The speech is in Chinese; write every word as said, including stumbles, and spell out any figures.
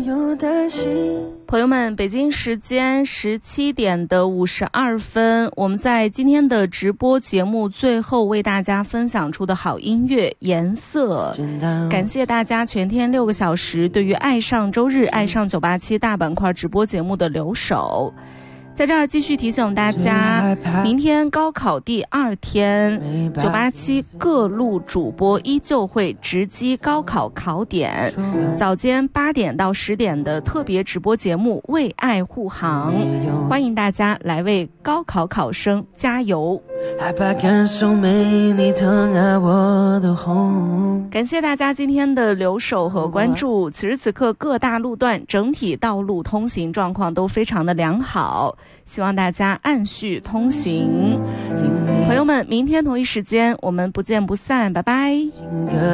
用担心。 朋友们，北京时间十七点的五十二分，我们在今天的直播节目最后为大家分享出的好音乐《颜色》，感谢大家全天六个小时对于爱上周日爱上九八七大板块直播节目的留守。在这儿继续提醒大家，明天高考第二天，九八七各路主播依旧会直击高考考点，早间八点到十点的特别直播节目《为爱护航》，欢迎大家来为高考考生加油。 害怕感受没你疼爱我的红。 感谢大家今天的留守和关注。此时此刻各大路段整体道路通行状况都非常的良好，希望大家按序通行。朋友们，明天同一时间我们不见不散，拜拜。